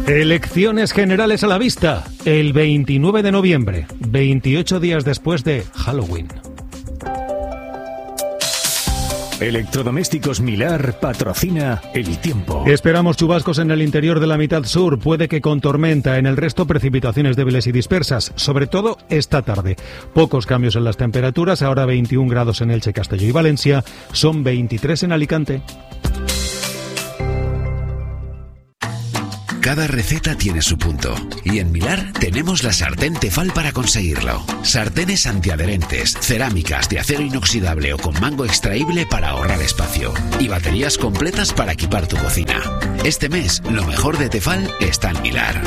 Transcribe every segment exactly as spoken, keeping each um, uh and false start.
Elecciones generales a la vista, el veintinueve de noviembre, veintiocho días después de Halloween. Electrodomésticos Milar patrocina el tiempo. Esperamos chubascos en el interior de la mitad sur, puede que con tormenta, en el resto precipitaciones débiles y dispersas, sobre todo esta tarde. Pocos cambios en las temperaturas, ahora veintiún grados en Elche, Castelló y Valencia, son veintitrés en Alicante. Cada receta tiene su punto y en Milar tenemos la sartén Tefal para conseguirlo. Sartenes antiadherentes, cerámicas de acero inoxidable o con mango extraíble para ahorrar espacio y baterías completas para equipar tu cocina. Este mes, lo mejor de Tefal está en Milar.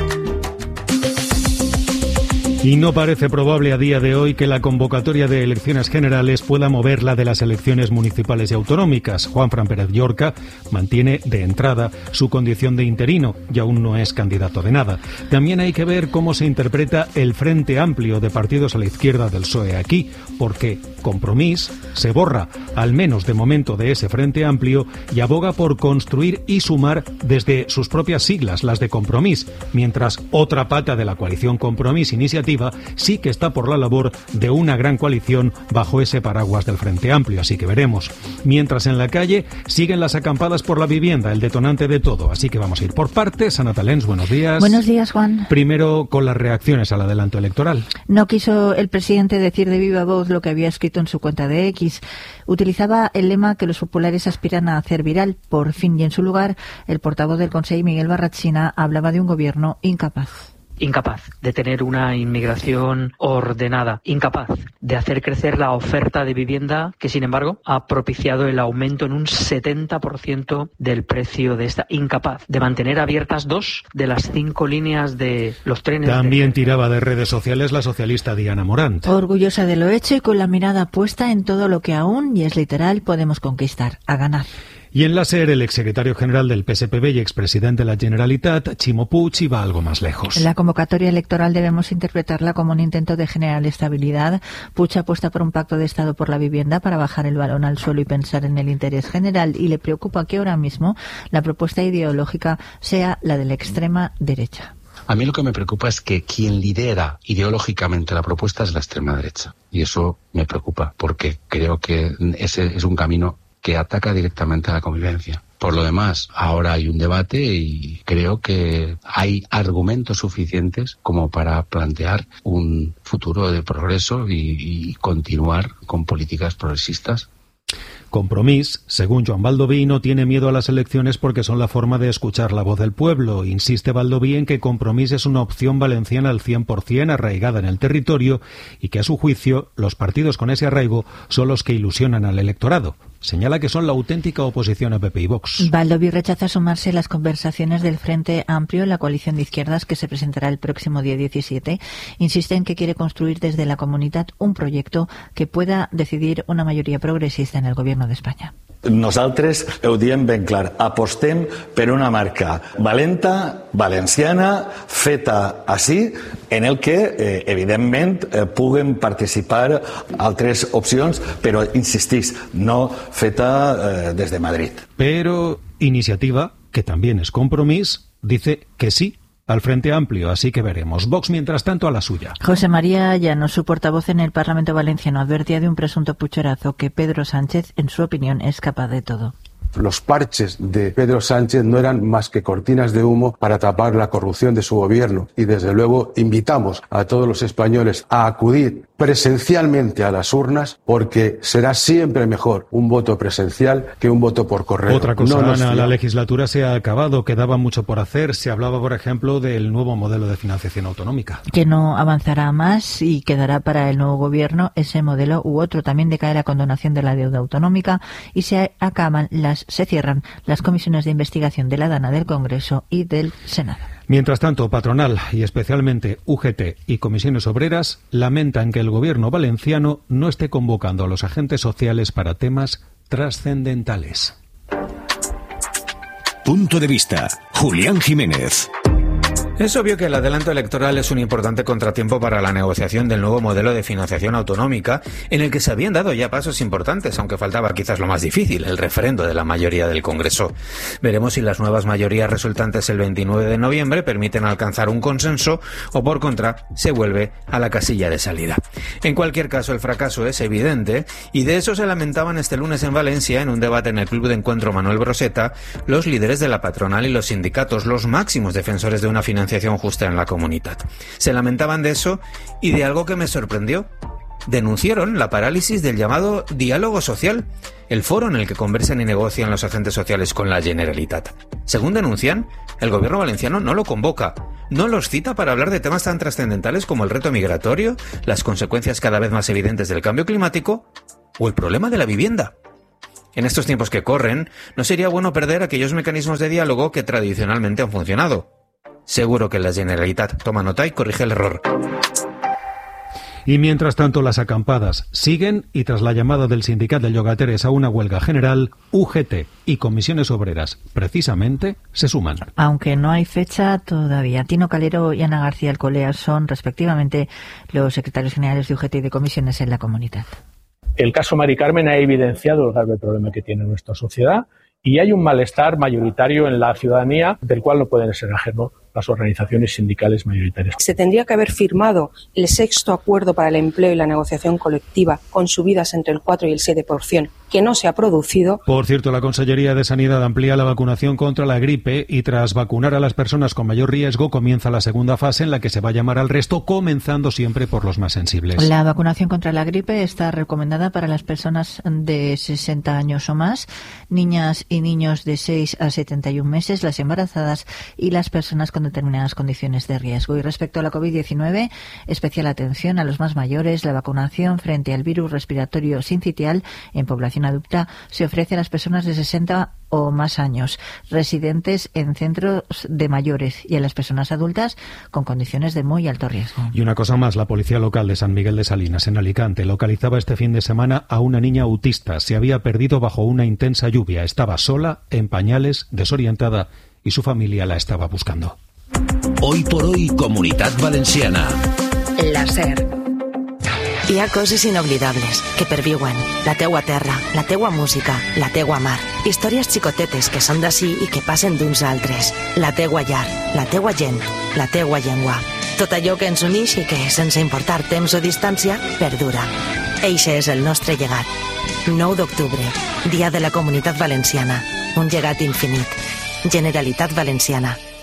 Y no parece probable a día de hoy que la convocatoria de elecciones generales pueda mover la de las elecciones municipales y autonómicas. Juanfran Pérez Llorca mantiene de entrada su condición de interino y aún no es candidato de nada. También hay que ver cómo se interpreta el Frente Amplio de partidos a la izquierda del P S O E aquí, porque Compromís se borra, al menos de momento, de ese Frente Amplio y aboga por construir y sumar desde sus propias siglas, las de Compromís, mientras otra pata de la coalición Compromís Iniciativa sí que está por la labor de una gran coalición bajo ese paraguas del Frente Amplio, así que veremos. Mientras en la calle siguen las acampadas por la vivienda, el detonante de todo, así que vamos a ir por partes. Ana Talens, buenos días. Buenos días, Juan. Primero con las reacciones al adelanto electoral. No quiso el presidente decir de viva voz lo que había escrito en su cuenta de X. Utilizaba el lema que los populares aspiran a hacer viral, por fin, y en su lugar el portavoz del Consell, Miguel Barrachina, hablaba de un gobierno incapaz. Incapaz de tener una inmigración ordenada, incapaz de hacer crecer la oferta de vivienda que, sin embargo, ha propiciado el aumento en un setenta por ciento del precio de esta, incapaz de mantener abiertas dos de las cinco líneas de los trenes. También de... tiraba de redes sociales la socialista Diana Morant. Orgullosa de lo hecho y con la mirada puesta en todo lo que aún, y es literal, podemos conquistar, a ganar. Y en la SER, el exsecretario general del P S P B y expresidente de la Generalitat, Ximo Puig, iba algo más lejos. La convocatoria electoral debemos interpretarla como un intento de generar estabilidad. Puig apuesta por un pacto de Estado por la vivienda para bajar el balón al suelo y pensar en el interés general, y le preocupa que ahora mismo la propuesta ideológica sea la de la extrema derecha. A mí lo que me preocupa es que quien lidera ideológicamente la propuesta es la extrema derecha. Y eso me preocupa porque creo que ese es un camino que ataca directamente a la convivencia. Por lo demás, ahora hay un debate y creo que hay argumentos suficientes como para plantear un futuro de progreso y, y continuar con políticas progresistas. Compromís, según Joan Baldoví, no tiene miedo a las elecciones porque son la forma de escuchar la voz del pueblo. Insiste Baldoví en que Compromís es una opción valenciana al cien por ciento arraigada en el territorio y que, a su juicio, los partidos con ese arraigo son los que ilusionan al electorado. Señala que son la auténtica oposición a P P y Vox. Baldoví rechaza sumarse a las conversaciones del Frente Amplio en la coalición de izquierdas que se presentará el próximo día diecisiete. Insiste en que quiere construir desde la comunitat un proyecto que pueda decidir una mayoría progresista en el gobierno de España. Nosaltres ho diem ben clar, apostem per una marca valenta, valenciana, feta així, en el que, eh, evidentment, eh, puguen participar altres opcions, però, insistís, no feta eh, des de Madrid. Pero Iniciativa, que también es Compromís, dice que sí al Frente Amplio, así que veremos. Vox, mientras tanto, a la suya. José María Llanos, su portavoz en el Parlamento Valenciano, advertía de un presunto pucherazo que Pedro Sánchez, en su opinión, es capaz de todo. Los parches de Pedro Sánchez no eran más que cortinas de humo para tapar la corrupción de su gobierno y, desde luego, invitamos a todos los españoles a acudir presencialmente a las urnas porque será siempre mejor un voto presencial que un voto por correo. Otra cosa, no Ana, la legislatura se ha acabado, quedaba mucho por hacer. Se hablaba, por ejemplo, del nuevo modelo de financiación autonómica. Que no avanzará más y quedará para el nuevo gobierno ese modelo u otro. También decae la condonación de la deuda autonómica y se acaban las se cierran las comisiones de investigación de la DANA, del Congreso y del Senado. Mientras tanto, patronal y especialmente U G T y comisiones obreras lamentan que el gobierno valenciano no esté convocando a los agentes sociales para temas trascendentales. Punto de vista. Julián Jiménez. Es obvio que el adelanto electoral es un importante contratiempo para la negociación del nuevo modelo de financiación autonómica, en el que se habían dado ya pasos importantes, aunque faltaba quizás lo más difícil, el refrendo de la mayoría del Congreso. Veremos si las nuevas mayorías resultantes el veintinueve de noviembre permiten alcanzar un consenso o, por contra, se vuelve a la casilla de salida. En cualquier caso, el fracaso es evidente, y de eso se lamentaban este lunes en Valencia, en un debate en el Club de Encuentro Manuel Broseta, los líderes de la patronal y los sindicatos, los máximos defensores de una financiación justa en la comunidad. Se lamentaban de eso y de algo que me sorprendió. Denunciaron la parálisis del llamado diálogo social, el foro en el que conversan y negocian los agentes sociales con la Generalitat. Según denuncian, el gobierno valenciano no lo convoca, no los cita para hablar de temas tan trascendentales como el reto migratorio, las consecuencias cada vez más evidentes del cambio climático o el problema de la vivienda. En estos tiempos que corren, no sería bueno perder aquellos mecanismos de diálogo que tradicionalmente han funcionado. Seguro que la Generalitat toma nota y corrige el error. Y mientras tanto, las acampadas siguen y tras la llamada del sindicato de llogateres a una huelga general, U G T y comisiones obreras, precisamente, se suman. Aunque no hay fecha todavía. Tino Calero y Ana García Alcolea son, respectivamente, los secretarios generales de U G T y de comisiones en la comunidad. El caso Mari Carmen ha evidenciado el grave problema que tiene nuestra sociedad y hay un malestar mayoritario en la ciudadanía del cual no pueden ser ajenos las organizaciones sindicales mayoritarias. Se tendría que haber firmado el sexto acuerdo para el empleo y la negociación colectiva con subidas entre el cuatro y el siete por ciento, que no se ha producido. Por cierto, la Consellería de Sanidad amplía la vacunación contra la gripe y tras vacunar a las personas con mayor riesgo comienza la segunda fase en la que se va a llamar al resto, comenzando siempre por los más sensibles. La vacunación contra la gripe está recomendada para las personas de sesenta años o más, niñas y niños de seis a setenta y un meses, las embarazadas y las personas con determinadas condiciones de riesgo. Y respecto a la COVID diecinueve, especial atención a los más mayores. La vacunación frente al virus respiratorio sincitial en población adulta se ofrece a las personas de sesenta o más años, residentes en centros de mayores y a las personas adultas con condiciones de muy alto riesgo. Y una cosa más, la policía local de San Miguel de Salinas, en Alicante, localizaba este fin de semana a una niña autista. Se había perdido bajo una intensa lluvia. Estaba sola, en pañales, desorientada y su familia la estaba buscando. Hoy por hoy, Comunitat Valenciana. La SER. Hi ha coses inoblidables que perviuen. La teua terra, la teua música, la teua mar. Històries xicotetes que són d'ací i que passen d'uns altres. La teua llar, la teua gent, la teua llengua. Tot allò que ens uneix i que, sense importar temps o distància, perdura. Eixe és el nostre llegat. nou d'octubre, Dia de la Comunitat Valenciana. Un llegat infinit. Generalitat Valenciana.